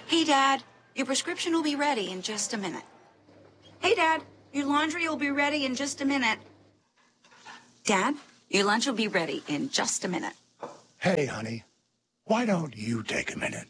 Hey, Dad, your prescription will be ready in just a minute. Hey, Dad, your laundry will be ready in just a minute. Dad, your lunch will be ready in just a minute. Hey, honey, why don't you take a minute?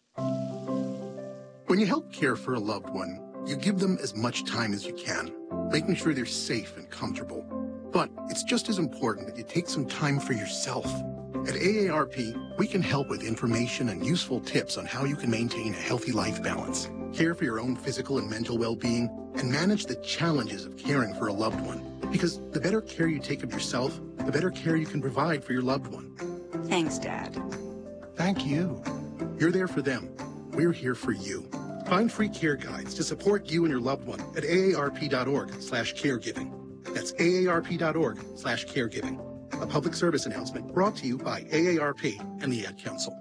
When you help care for a loved one, you give them as much time as you can, making sure they're safe and comfortable. But it's just as important that you take some time for yourself. At AARP, we can help with information and useful tips on how you can maintain a healthy life balance, care for your own physical and mental well-being, and manage the challenges of caring for a loved one. Because the better care you take of yourself, the better care you can provide for your loved one. Thanks, Dad. Thank you. You're there for them. We're here for you. Find free care guides to support you and your loved one at aarp.org/caregiving. That's aarp.org/caregiving. A public service announcement brought to you by AARP and the Ad Council.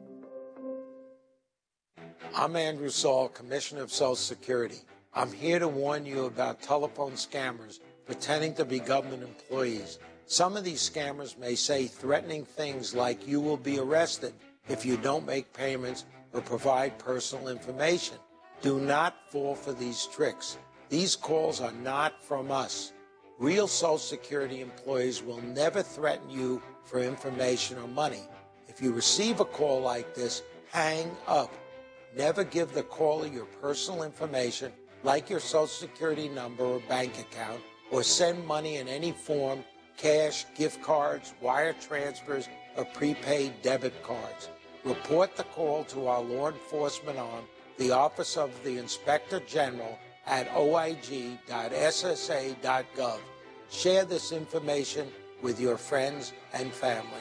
I'm Andrew Saul, Commissioner of Social Security. I'm here to warn you about telephone scammers pretending to be government employees. Some of these scammers may say threatening things like you will be arrested if you don't make payments or provide personal information. Do not fall for these tricks. These calls are not from us. Real Social Security employees will never threaten you for information or money. If you receive a call like this, hang up. Never give the caller your personal information, like your Social Security number or bank account, or send money in any form, cash, gift cards, wire transfers, or prepaid debit cards. Report the call to our law enforcement arm, the Office of the Inspector General, at oig.ssa.gov. Share this information with your friends and family.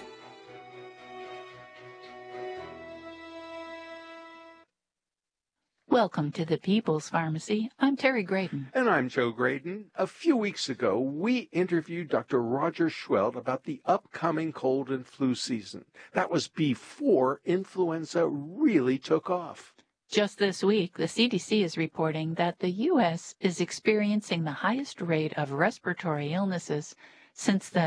Welcome to the People's Pharmacy. I'm Terry Graydon. And I'm Joe Graydon. A few weeks ago, we interviewed Dr. Roger Schwelt about the upcoming cold and flu season. That was before influenza really took off. Just this week, the CDC is reporting that the U.S. is experiencing the highest rate of respiratory illnesses since the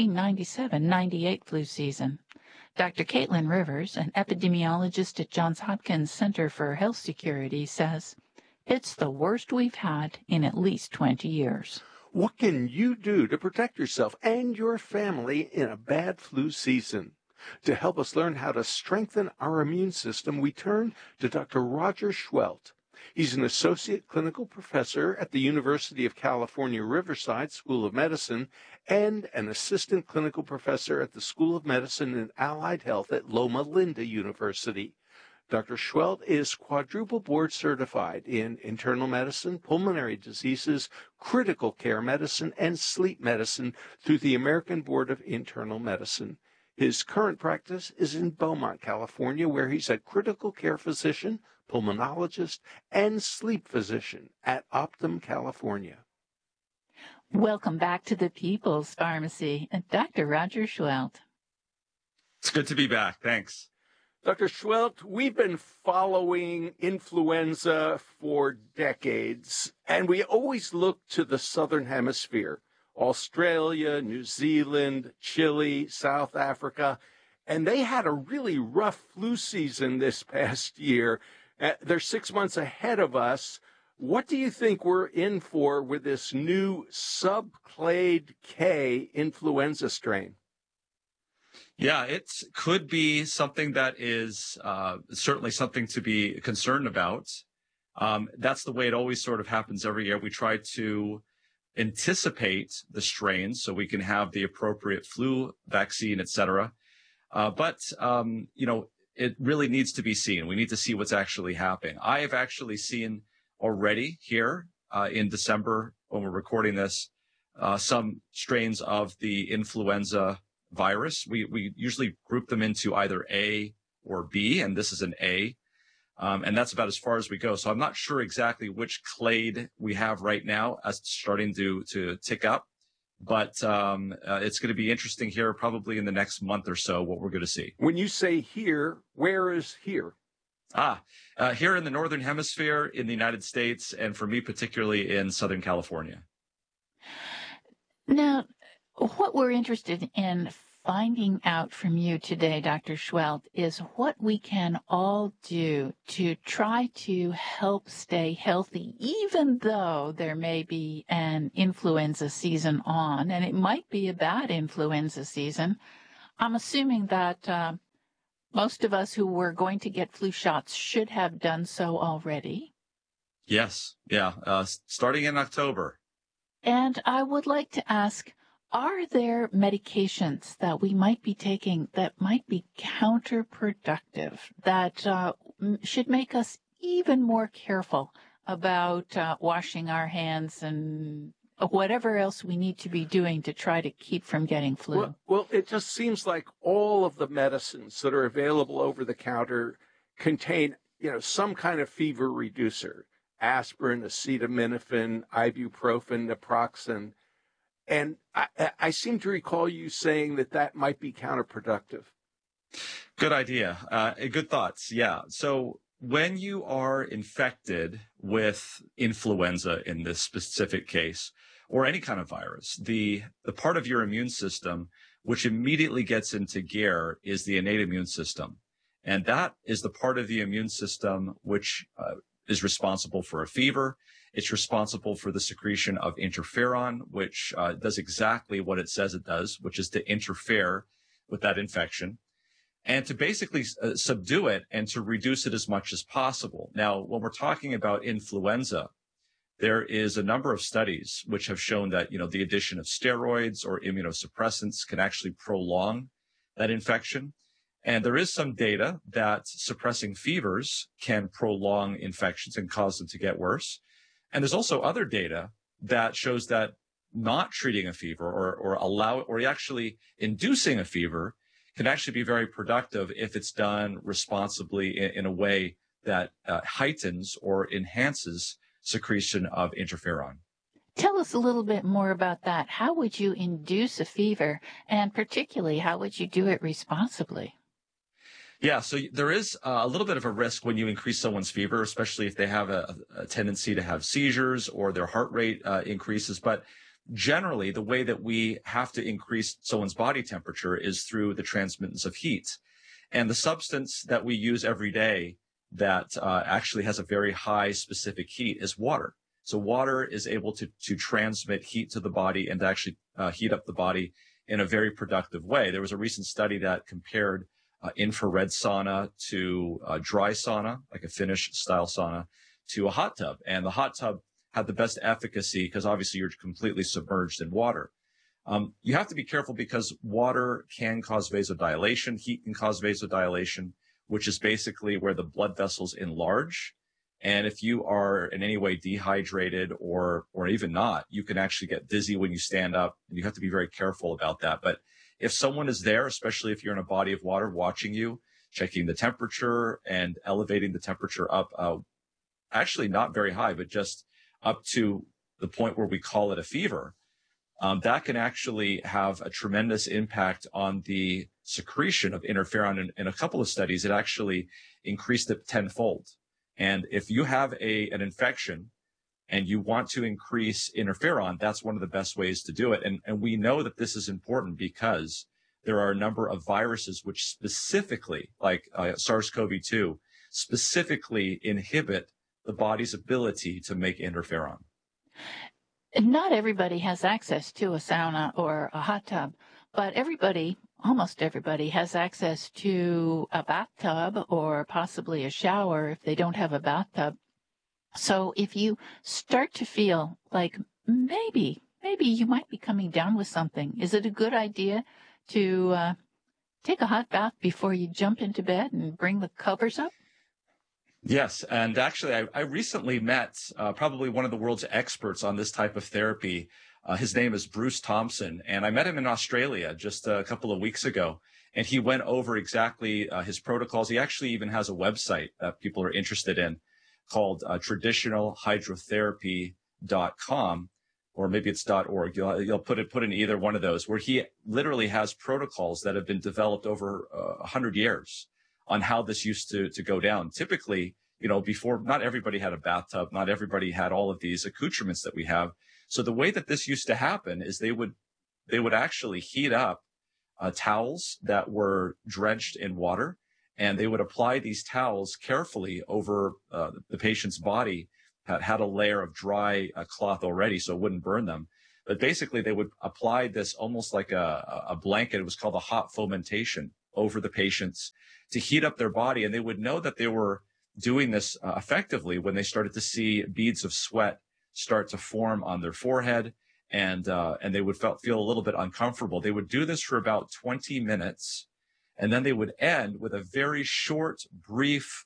1997-98 flu season. Dr. Caitlin Rivers, an epidemiologist at Johns Hopkins Center for Health Security, says it's the worst we've had in at least 20 years. What can you do to protect yourself and your family in a bad flu season? To help us learn how to strengthen our immune system, we turn to Dr. Roger Schwelt. He's an associate clinical professor at the University of California, Riverside School of Medicine and an assistant clinical professor at the School of Medicine and Allied Health at Loma Linda University. Dr. Schwelt is quadruple board certified in internal medicine, pulmonary diseases, critical care medicine, and sleep medicine through the American Board of Internal Medicine. His current practice is in Beaumont, California, where he's a critical care physician, pulmonologist, and sleep physician at Optum, California. Welcome back to the People's Pharmacy, Dr. Roger Schwelt. It's good to be back. Thanks. Dr. Schwelt, we've been following influenza for decades, and we always look to the Southern Hemisphere. Australia, New Zealand, Chile, South Africa, and they had a really rough flu season this past year. They're 6 months ahead of us. What do you think we're in for with this new subclade K influenza strain? Yeah, it could be something that is certainly something to be concerned about. That's the way it always sort of happens every year. We try to anticipate the strains so we can have the appropriate flu vaccine, et cetera. But it really needs to be seen. We need to see what's actually happening. I have actually seen already here in December, when we're recording this, some strains of the influenza virus. We usually group them into either A or B, and this is an A. And that's about as far as we go. So I'm not sure exactly which clade we have right now as it's starting to tick up. But it's going to be interesting here probably in the next month or so what we're going to see. When you say here, where is here? Here in the Northern Hemisphere in the United States, and for me particularly in Southern California. Now, what we're interested in finding out from you today, Dr. Schwelt, is what we can all do to try to help stay healthy, even though there may be an influenza season on, and it might be a bad influenza season. I'm assuming that most of us who were going to get flu shots should have done so already. Yes. Yeah. Starting in October. And I would like to ask, are there medications that we might be taking that might be counterproductive, that should make us even more careful about washing our hands and whatever else we need to be doing to try to keep from getting flu? Well, it just seems like all of the medicines that are available over the counter contain, some kind of fever reducer: aspirin, acetaminophen, ibuprofen, naproxen. And I seem to recall you saying that might be counterproductive. Good idea. Good thoughts. Yeah. So when you are infected with influenza in this specific case, or any kind of virus, the part of your immune system which immediately gets into gear is the innate immune system. And that is the part of the immune system which is responsible for a fever. It's responsible for the secretion of interferon, which does exactly what it says it does, which is to interfere with that infection and to basically subdue it and to reduce it as much as possible. Now, when we're talking about influenza, there is a number of studies which have shown that, the addition of steroids or immunosuppressants can actually prolong that infection. And there is some data that suppressing fevers can prolong infections and cause them to get worse. And there's also other data that shows that not treating a fever or actually inducing a fever can actually be very productive if it's done responsibly in a way that heightens or enhances secretion of interferon. Tell us a little bit more about that. How would you induce a fever, and particularly, how would you do it responsibly? Yeah, so there is a little bit of a risk when you increase someone's fever, especially if they have a tendency to have seizures or their heart rate increases. But generally, the way that we have to increase someone's body temperature is through the transmittance of heat. And the substance that we use every day that actually has a very high specific heat is water. So water is able to transmit heat to the body and to actually heat up the body in a very productive way. There was a recent study that compared infrared sauna to dry sauna, like a Finnish style sauna, to a hot tub. And the hot tub had the best efficacy because obviously you're completely submerged in water. You have to be careful because water can cause vasodilation. Heat can cause vasodilation, which is basically where the blood vessels enlarge. And if you are in any way dehydrated or even not, you can actually get dizzy when you stand up, and you have to be very careful about that. But if someone is there, especially if you're in a body of water watching you, checking the temperature and elevating the temperature up, actually not very high, but just up to the point where we call it a fever, that can actually have a tremendous impact on the secretion of interferon. In a couple of studies, it actually increased it tenfold. And if you have an infection and you want to increase interferon, that's one of the best ways to do it. And we know that this is important because there are a number of viruses which specifically, like SARS-CoV-2, specifically inhibit the body's ability to make interferon. Not everybody has access to a sauna or a hot tub, but almost everybody has access to a bathtub or possibly a shower if they don't have a bathtub. So if you start to feel like maybe you might be coming down with something, is it a good idea to take a hot bath before you jump into bed and bring the covers up? Yes. And actually, I recently met probably one of the world's experts on this type of therapy. His name is Bruce Thompson, and I met him in Australia just a couple of weeks ago. And he went over exactly his protocols. He actually even has a website that people are interested in called traditionalhydrotherapy.com, or maybe it's .org. You'll put in either one of those, where he literally has protocols that have been developed over 100 years on how this used to go down. Typically, before, not everybody had a bathtub, not everybody had all of these accoutrements that we have. So the way that this used to happen is they would actually heat up towels that were drenched in water, and they would apply these towels carefully over the patient's body. Had a layer of dry cloth already, so it wouldn't burn them. But basically, they would apply this almost like a blanket. It was called a hot fomentation over the patients to heat up their body. And they would know that they were doing this effectively when they started to see beads of sweat start to form on their forehead, and they would feel a little bit uncomfortable. They would do this for about 20 minutes, and then they would end with a very short, brief,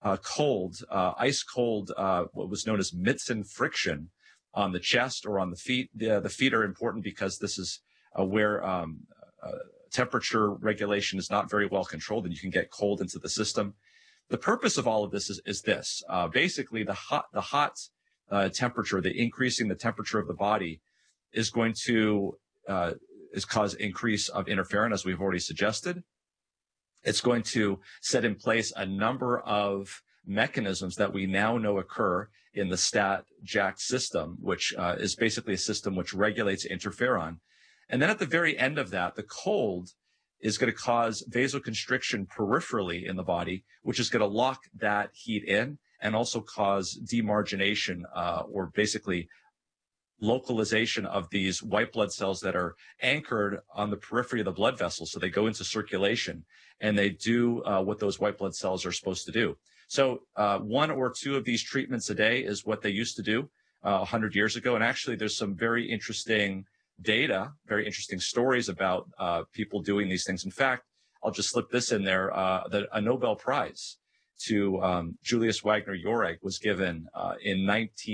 ice cold, what was known as Mitsen friction on the chest or on the feet. The feet are important because this is where temperature regulation is not very well controlled, and you can get cold into the system. The purpose of all of this is this. Basically, the hot temperature, the increasing the temperature of the body, is going to cause increase of interferon, as we've already suggested. It's going to set in place a number of mechanisms that we now know occur in the STAT-JAK system, which is basically a system which regulates interferon. And then at the very end of that, the cold is going to cause vasoconstriction peripherally in the body, which is going to lock that heat in and also cause demargination, or basically localization of these white blood cells that are anchored on the periphery of the blood vessels. So they go into circulation and they do what those white blood cells are supposed to do. So one or two of these treatments a day is what they used to do 100 years ago. And actually, there's some very interesting data, very interesting stories about people doing these things. In fact, I'll just slip this in there. A Nobel Prize to Julius Wagner-Jauregg was given in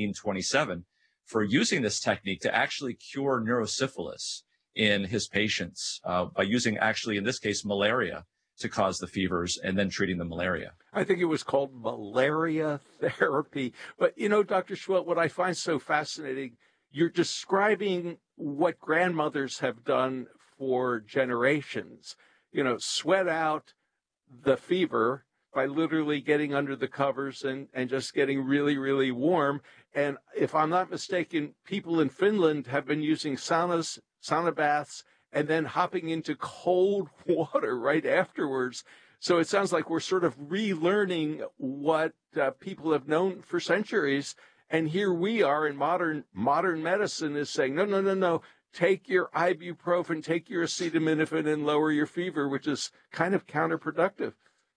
1927 for using this technique to actually cure neurosyphilis in his patients by using, actually, in this case, malaria to cause the fevers and then treating the malaria. I think it was called malaria therapy. But, Dr. Schwelt, what I find so fascinating, you're describing what grandmothers have done for generations. Sweat out the fever by literally getting under the covers and just getting really, really warm. And if I'm not mistaken, people in Finland have been using sauna baths, and then hopping into cold water right afterwards. So it sounds like we're sort of relearning what people have known for centuries. And here we are in modern medicine is saying, no. Take your ibuprofen, take your acetaminophen and lower your fever, which is kind of counterproductive.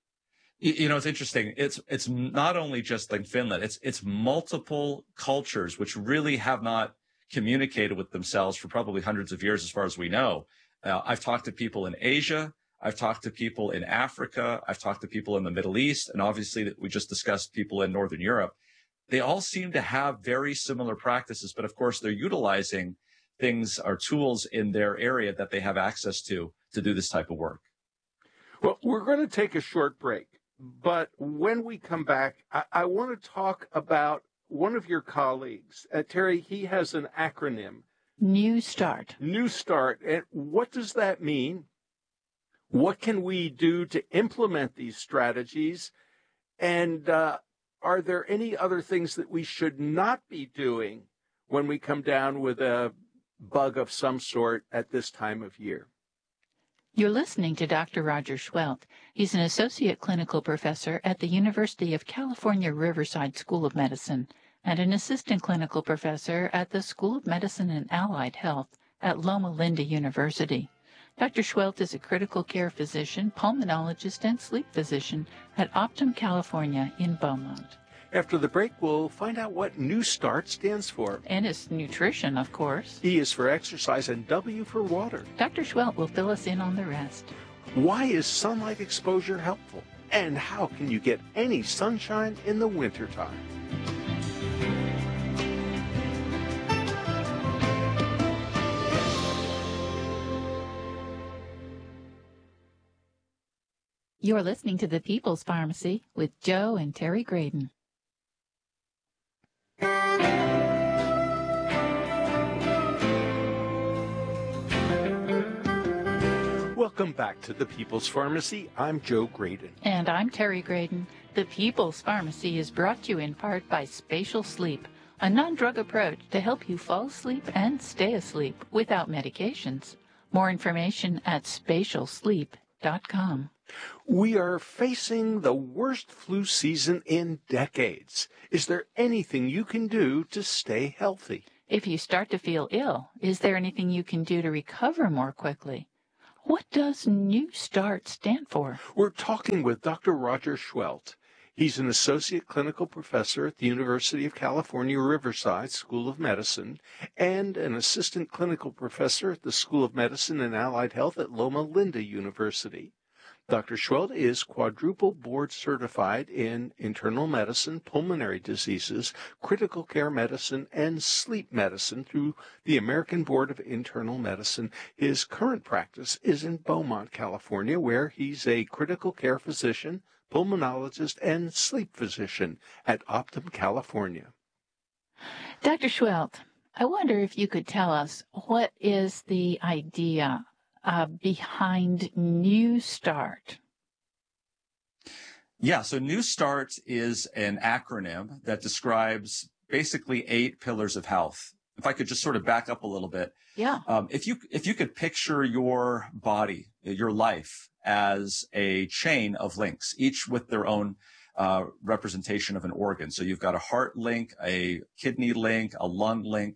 It's interesting. It's not only just like Finland. It's multiple cultures which really have not communicated with themselves for probably hundreds of years, as far as we know. I've talked to people in Asia. I've talked to people in Africa. I've talked to people in the Middle East. And obviously, we just discussed people in Northern Europe. They all seem to have very similar practices. But of course, they're utilizing things or tools in their area that they have access to do this type of work. Well, we're going to take a short break. But when we come back, I want to talk about one of your colleagues, Terry. He has an acronym. New Start. New Start. And what does that mean? What can we do to implement these strategies? And are there any other things that we should not be doing when we come down with a bug of some sort at this time of year? You're listening to Dr. Roger Schwelt. He's an associate clinical professor at the University of California, Riverside School of Medicine and an assistant clinical professor at the School of Medicine and Allied Health at Loma Linda University. Dr. Schwelt is a critical care physician, pulmonologist, and sleep physician at Optum California in Beaumont. After the break, we'll find out what New Start stands for. And it's nutrition, of course. E is for exercise and W for water. Dr. Schwelt will fill us in on the rest. Why is sunlight exposure helpful? And how can you get any sunshine in the wintertime? You're listening to The People's Pharmacy with Joe and Terry Graydon. Welcome back to the People's Pharmacy. I'm Joe Graydon. And I'm Terry Graydon. The People's Pharmacy is brought to you in part by Spatial Sleep, a non-drug approach to help you fall asleep and stay asleep without medications. More information at spatialsleep.com. We are facing the worst flu season in decades. Is there anything you can do to stay healthy? If you start to feel ill, is there anything you can do to recover more quickly? What does New Start stand for? We're talking with Dr. Roger Schwelt. He's an associate clinical professor at the University of California, Riverside School of Medicine and an assistant clinical professor at the School of Medicine and Allied Health at Loma Linda University. Dr. Schwelt is quadruple board certified in internal medicine, pulmonary diseases, critical care medicine, and sleep medicine through the American Board of Internal Medicine. His current practice is in Beaumont, California, where he's a critical care physician, pulmonologist, and sleep physician at Optum, California. Dr. Schwelt, I wonder if you could tell us what is the idea behind New Start? Yeah, so New Start is an acronym that describes basically 8 pillars of health. If I could just sort of back up a little bit. Yeah. If you could picture your body, your life, as a chain of links, each with their own representation of an organ. So you've got a heart link, a kidney link, a lung link.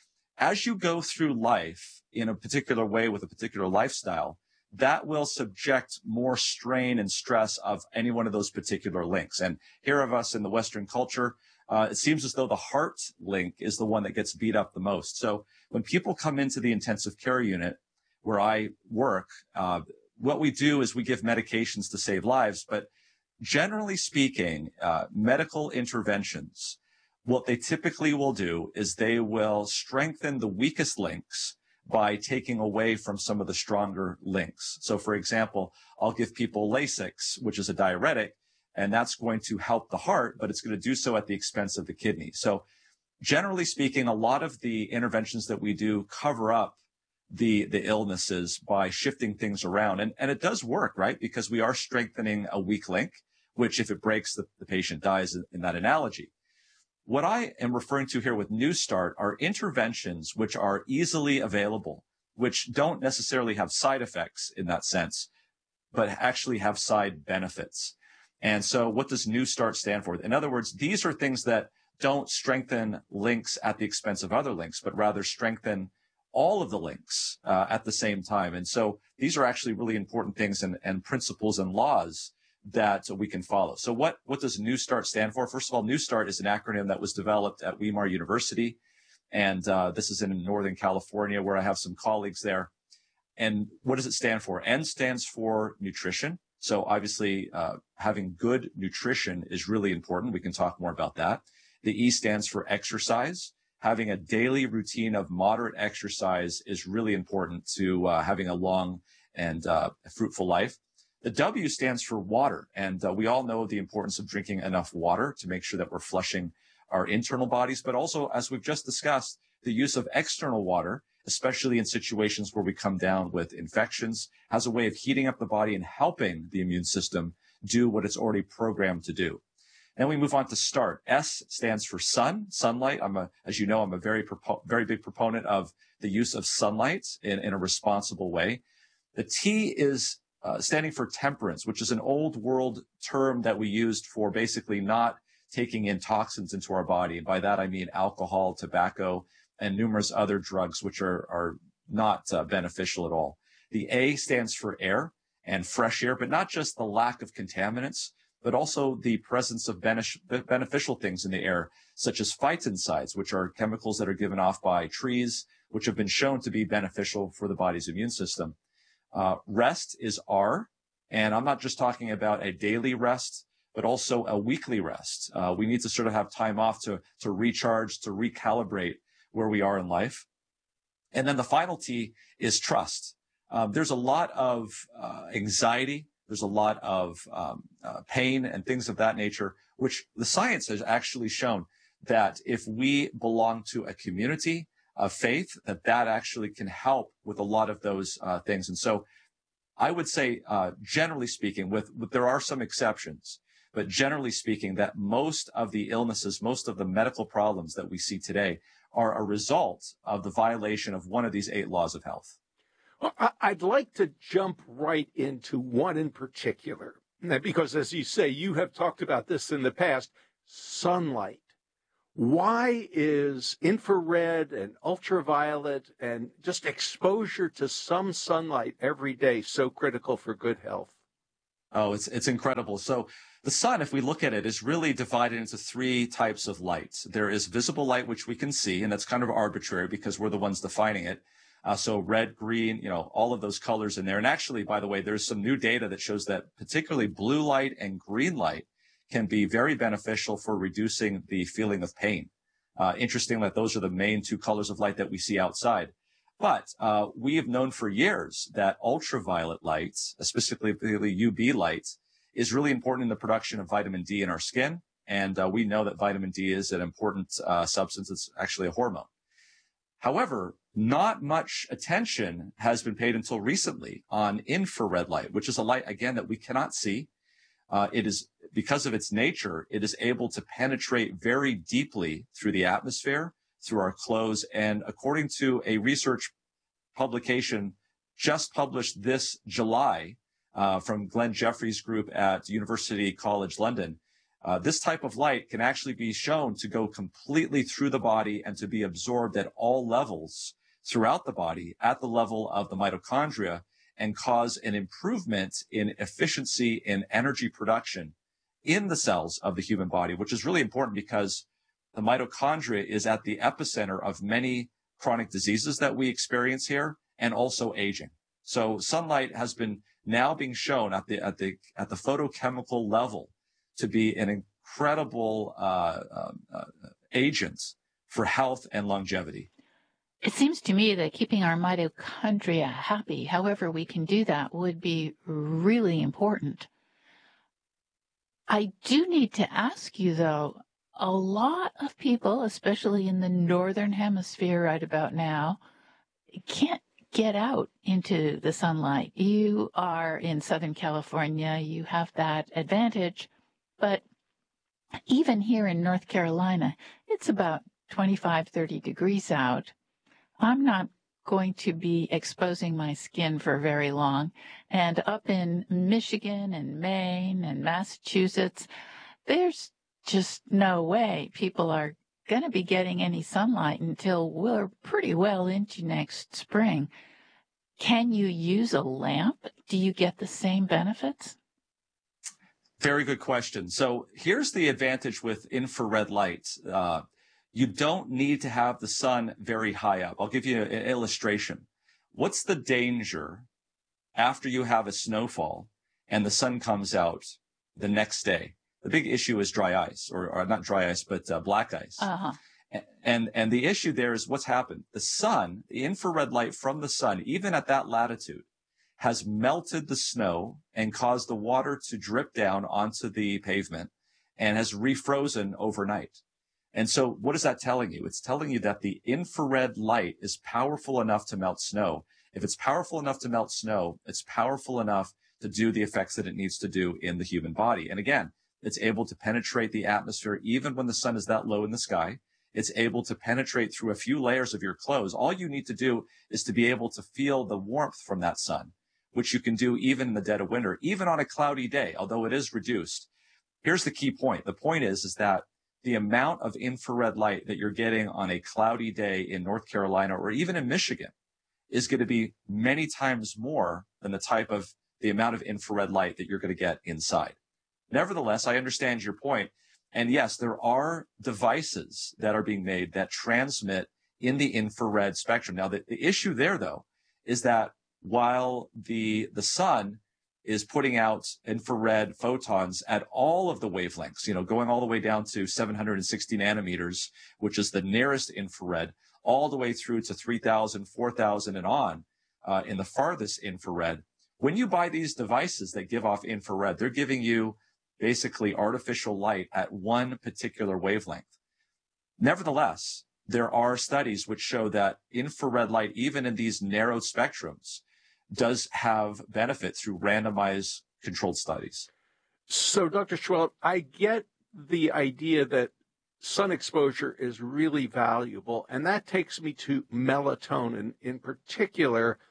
As you go through life in a particular way with a particular lifestyle, that will subject more strain and stress of any one of those particular links. And here of us in the Western culture, it seems as though the heart link is the one that gets beat up the most. So when people come into the intensive care unit where I work, what we do is we give medications to save lives. But generally speaking, medical interventions, what they typically will do is they will strengthen the weakest links by taking away from some of the stronger links. So, for example, I'll give people Lasix, which is a diuretic, and that's going to help the heart, but it's going to do so at the expense of the kidney. So, generally speaking, a lot of the interventions that we do cover up the illnesses by shifting things around. And it does work, right? Because we are strengthening a weak link, which if it breaks, the patient dies in that analogy. What I am referring to here with New Start are interventions which are easily available, which don't necessarily have side effects in that sense, but actually have side benefits. And so what does New Start stand for? In other words, these are things that don't strengthen links at the expense of other links, but rather strengthen all of the links at the same time. And so these are actually really important things and principles and laws that we can follow. So what does New Start stand for? First of all, New Start is an acronym that was developed at Weimar University. And this is in Northern California where I have some colleagues there. And what does it stand for? N stands for nutrition. So obviously, having good nutrition is really important. We can talk more about that. The E stands for exercise. Having a daily routine of moderate exercise is really important to having a long and fruitful life. The W stands for water, and we all know the importance of drinking enough water to make sure that we're flushing our internal bodies, but also, as we've just discussed, the use of external water, especially in situations where we come down with infections, has a way of heating up the body and helping the immune system do what it's already programmed to do. Then we move on to START. S stands for sunlight. As you know, I'm a very big proponent of the use of sunlight in a responsible way. The T is standing for temperance, which is an old world term that we used for basically not taking in toxins into our body. And by that, I mean alcohol, tobacco, and numerous other drugs, which are not beneficial at all. The A stands for air and fresh air, but not just the lack of contaminants, but also the presence of beneficial things in the air, such as phytoncides, which are chemicals that are given off by trees, which have been shown to be beneficial for the body's immune system. Rest is R, and I'm not just talking about a daily rest, but also a weekly rest. We need to sort of have time off to recharge, to recalibrate where we are in life. And then the final T is trust. There's a lot of anxiety. There's a lot of pain and things of that nature, which the science has actually shown that if we belong to a community of faith, that actually can help with a lot of those things. And so I would say, generally speaking, there are some exceptions, but generally speaking, that most of the illnesses, most of the medical problems that we see today are a result of the violation of one of these 8 laws of health. Well, I'd like to jump right into one in particular, because as you say, you have talked about this in the past, sunlight. Why is infrared and ultraviolet and just exposure to some sunlight every day so critical for good health? Oh, it's incredible. So the sun, if we look at it, is really divided into three types of lights. There is visible light, which we can see, and that's kind of arbitrary because we're the ones defining it. So red, green, all of those colors in there. And actually, by the way, there's some new data that shows that particularly blue light and green light can be very beneficial for reducing the feeling of pain. Interesting that those are the main two colors of light that we see outside. But we have known for years that ultraviolet lights, specifically UV lights, is really important in the production of vitamin D in our skin. And we know that vitamin D is an important substance. It's actually a hormone. However, not much attention has been paid until recently on infrared light, which is a light, again, that we cannot see. It is, because of its nature, it is able to penetrate very deeply through the atmosphere, through our clothes. And according to a research publication just published this July from Glenn Jeffries' group at University College London, this type of light can actually be shown to go completely through the body and to be absorbed at all levels throughout the body at the level of the mitochondria and cause an improvement in efficiency in energy production in the cells of the human body, which is really important because the mitochondria is at the epicenter of many chronic diseases that we experience here and also aging. So sunlight has been now being shown at the photochemical level to be an incredible agent for health and longevity. It seems to me that keeping our mitochondria happy, however we can do that, would be really important. I do need to ask you, though, a lot of people, especially in the northern hemisphere right about now, can't get out into the sunlight. You are in Southern California. You have that advantage. But even here in North Carolina, it's about 25, 30 degrees out. I'm not going to be exposing my skin for very long. And up in Michigan and Maine and Massachusetts, there's just no way people are going to be getting any sunlight until we're pretty well into next spring. Can you use a lamp? Do you get the same benefits? Very good question. So here's the advantage with infrared light. You don't need to have the sun very high up. I'll give you an illustration. What's the danger after you have a snowfall and the sun comes out the next day? The big issue is dry ice, or not dry ice, but black ice. Uh-huh. And the issue there is what's happened. The sun, the infrared light from the sun, even at that latitude, has melted the snow and caused the water to drip down onto the pavement and has refrozen overnight. And so what is that telling you? It's telling you that the infrared light is powerful enough to melt snow. If it's powerful enough to melt snow, it's powerful enough to do the effects that it needs to do in the human body. And again, it's able to penetrate the atmosphere even when the sun is that low in the sky. It's able to penetrate through a few layers of your clothes. All you need to do is to be able to feel the warmth from that sun, which you can do even in the dead of winter, even on a cloudy day, although it is reduced. Here's the key point. The point is that the amount of infrared light that you're getting on a cloudy day in North Carolina or even in Michigan is going to be many times more than the amount of infrared light that you're going to get inside. Nevertheless, I understand your point. And yes, there are devices that are being made that transmit in the infrared spectrum. Now, the issue there, though, is that while the sun is putting out infrared photons at all of the wavelengths, going all the way down to 760 nanometers, which is the nearest infrared, all the way through to 3,000, 4,000 and on in the farthest infrared. When you buy these devices that give off infrared, they're giving you basically artificial light at one particular wavelength. Nevertheless, there are studies which show that infrared light, even in these narrow spectrums, does have benefit through randomized controlled studies. So, Dr. Schwelt, I get the idea that sun exposure is really valuable, and that takes me to melatonin in particular.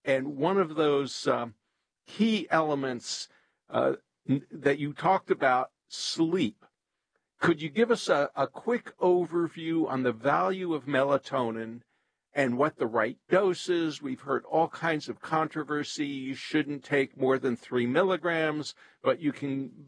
and one of those key elements that you talked about, sleep. Could you give us a quick overview on the value of melatonin and what the right dose is? We've heard all kinds of controversy. You shouldn't take more than 3 milligrams, but you can